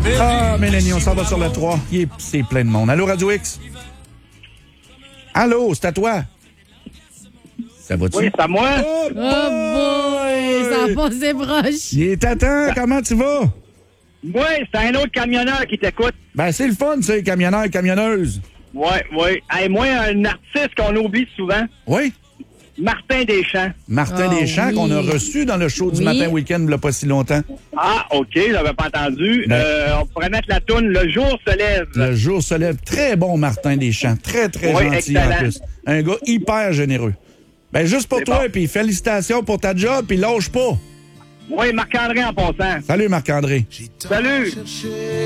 Ah, Mélanie, on s'en va sur la 3. C'est plein de monde. Allô, Radio X? Allô, c'est à toi? Ça va-tu? Oui, c'est à moi. Oh, boy! Ça a passé proche. Il est à temps. Comment tu vas? Oui, c'est un autre camionneur qui t'écoute. Ben, c'est le fun, ça, les camionneurs et camionneuses. Oui. Hey, moi, un artiste qu'on oublie souvent, Oui? Martin Deschamps. Martin Deschamps, oui. qu'on a reçu dans le show du matin week-end il n'y a pas si longtemps. Ah, OK, j'avais pas entendu. On pourrait mettre la toune Le jour se lève. Le jour se lève. Très bon, Martin Deschamps. Très, très Oui, gentil excellent. en plus. Un gars hyper généreux. Ben, juste pour C'est toi, bon. puis félicitations pour ta job, puis lâche pas. Oui, Marc-André en passant. Salut, Marc-André. Salut.